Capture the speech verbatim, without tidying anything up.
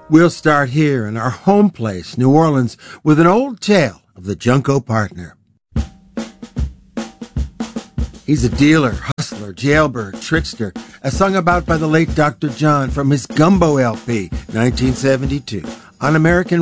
We'll start here in our home place, New Orleans, with an old tale of the Junco Partner. He's a dealer, hustler, jailbird, trickster, as sung about by the late Doctor John from his Gumbo L P, nineteen seventy-two, on American